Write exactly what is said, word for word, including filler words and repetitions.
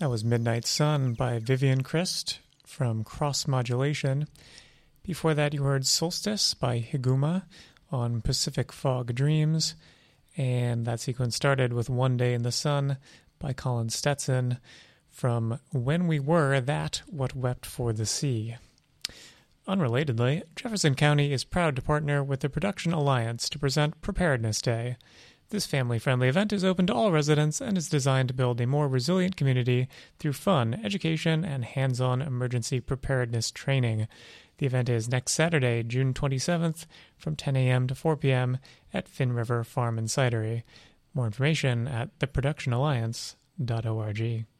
That was Midnight Sun by Vivian Christ from Cross Modulation. Before that, you heard Solstice by Higuma on Pacific Fog Dreams. And that sequence started with One Day in the Sun by Colin Stetson from When We Were That, What Wept for the Sea. Unrelatedly, Jefferson County is proud to partner with the Production Alliance to present Preparedness Day. This family-friendly event is open to all residents and is designed to build a more resilient community through fun, education, and hands-on emergency preparedness training. The event is next Saturday, June twenty-seventh, from ten a.m. to four p.m. at Finn River Farm and Cidery. More information at the production alliance dot org.